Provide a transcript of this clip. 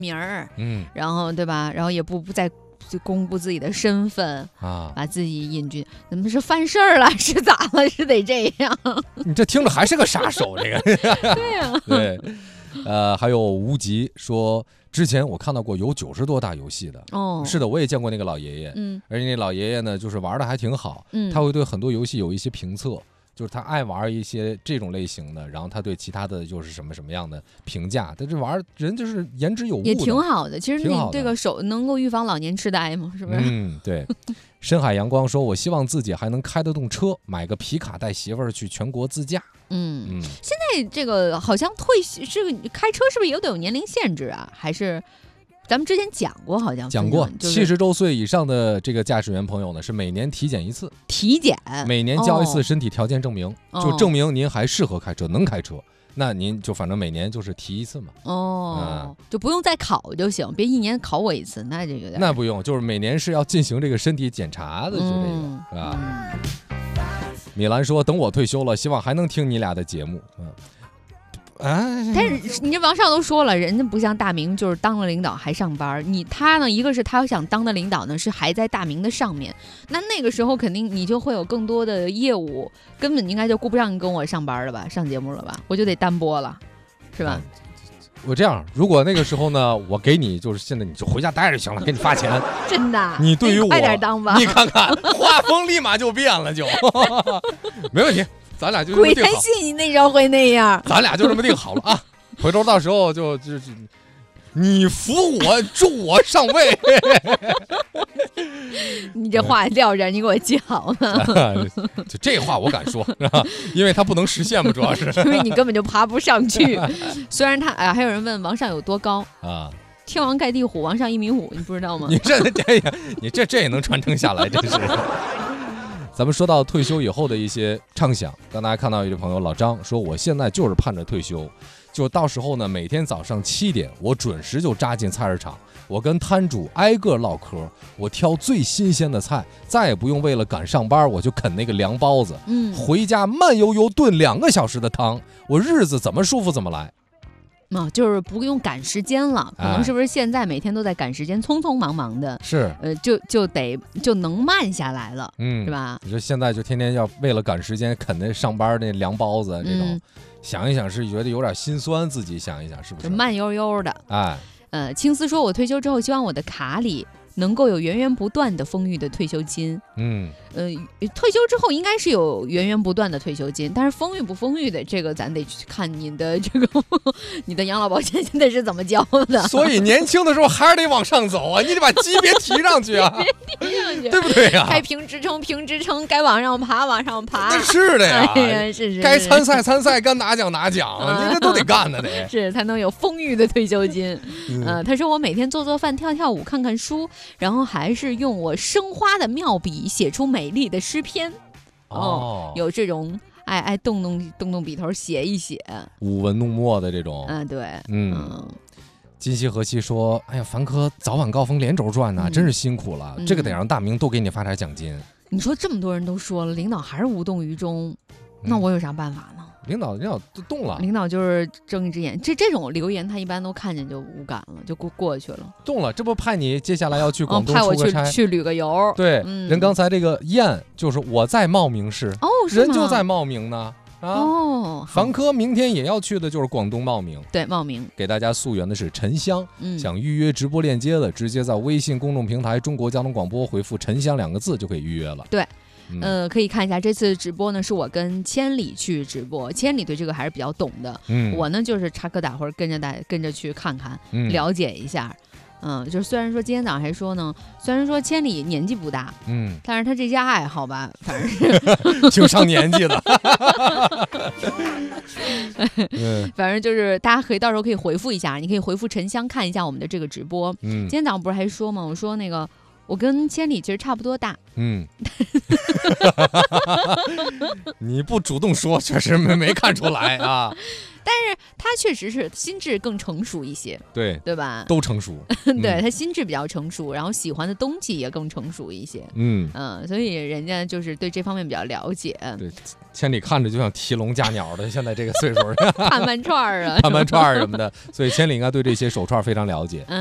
名儿，然后对吧？然后也不再就公布自己的身份啊，把自己隐居，怎么是犯事儿了？是咋了？是得这样？ 你这听着还是个杀手，这个对呀、 对，还有无极说，之前我看到过有90多大游戏的，是的，我也见过那个老爷爷，而且那老爷爷呢，就是玩的还挺好，他会对很多游戏有一些评测。就是他爱玩一些这种类型的，然后他对其他的就是什么样的评价，他这玩人就是言之有物的， 也挺好的。其实你这个手能够预防老年痴呆吗？是不是？ 对。深海阳光说：“我希望自己还能开得动车，买个皮卡带媳妇儿去全国自驾。” 现在这个好像这个开车是不是也得有年龄限制啊？还是？咱们之前讲过，好像讲过，70周岁以上的这个驾驶员朋友呢，是每年体检一次，每年交一次身体条件证明，就证明您还适合开车，能开车。那您就反正每年就是提一次嘛。 就不用再考就行，别一年考我一次，那这个那不用，就是每年是要进行这个身体检查的，就这个是吧？米兰说：“等我退休了，希望还能听你俩的节目。” 但是你这王少都说了，人家不像大明，就是当了领导还上班。他呢，一个是他想当的领导呢，是还在大明的上面，那个时候肯定你就会有更多的业务，根本应该就顾不上跟我上班了吧，上节目了吧，我就得单播了，是吧？ 我这样，如果那个时候呢，我给你就是现在你就回家待着就行了，给你发钱。 真的？ 你对于我快点当吧。 你看看画风立马就变了，就没问题。咱俩就鬼才信你那时候会那样， 咱俩就这么定好了啊！回头到时候就你扶我，助我上位。 你这话撂这，你给我记好了。 就这话我敢说，因为它不能实现嘛，主要是因为你根本就爬不上去。虽然他还有人问王上有多高啊？天王盖地虎，王上1.5米，你不知道吗？ 你这也能传承下来，真是。咱们说到退休以后的一些畅想，刚才看到一位朋友老张说，我现在就是盼着退休，就到时候呢，每天早上7点，我准时就扎进菜市场，我跟摊主挨个唠嗑，我挑最新鲜的菜，再也不用为了赶上班我就啃那个凉包子，回家慢悠悠炖2个小时的汤，我日子怎么舒服怎么来。 就是不用赶时间了，可能是不是现在每天都在赶时间，匆匆忙忙的， 是， 就能慢下来了，是吧？ 你说现在就天天要为了赶时间啃那上班那凉包子这种，想一想是觉得有点心酸，自己想一想是不是？ 就慢悠悠的，青丝说，我退休之后希望我的卡里能够有源源不断的丰裕的退休金。退休之后应该是有源源不断的退休金，但是丰裕不丰裕的这个咱得去看你的这个你的养老保险现在是怎么交的。 所以年轻的时候还是得往上走啊，你得把级别提上去啊，对不对呀？ 该评职称，该往上爬往上爬。 是的呀， 是该参赛，该拿奖，这都得干的得。 是才能有丰裕的退休金。他说我每天做饭、跳舞、看看书，然后还是用我生花的妙笔写出美丽的诗篇。有这种爱动笔头写一写， 舞文弄墨的这种。 对， 今夕何夕说，哎呀，凡科早晚高峰连轴转呢，真是辛苦了，这个得让大明多给你发点奖金。 你说这么多人都说了，领导还是无动于衷，那我有啥办法呢？ 领导都动了， 领导就是睁一只眼，这种留言他一般都看见就无感了，就过去了。 动了，这不派你接下来要去广东派我出个差， 去旅个游。 对，人刚才这个燕就是我在茂名市，人就在茂名呢。凡科明天也要去的就是广东茂名。 对，茂名给大家溯源的是沉香，想预约直播链接的，直接在微信公众平台中国交通广播回复沉香2个字就可以预约了。 对。可以看一下这次直播呢，是我跟千里去直播，千里对这个还是比较懂的。我呢就是插科打诨，跟着去看看，了解一下。就是虽然说今天早上还说呢，虽然说千里年纪不大，但是他这家爱好吧，反正是挺上年纪的。 反正就是大家到时候可以回复一下，你可以回复沉香看一下我们的这个直播。今天早上不是还说吗？我说那个。我跟千里其实差不多大， 你不主动说，确实没看出来啊。 但是他确实是心智更成熟一些，对吧？ 都成熟， 对他心智比较成熟，然后喜欢的东西也更成熟一些，所以人家就是对这方面比较了解。 对，千里看着就像提笼架鸟的，现在这个岁数， 看漫串啊， 看漫串什么的，所以千里应该对这些手串非常了解。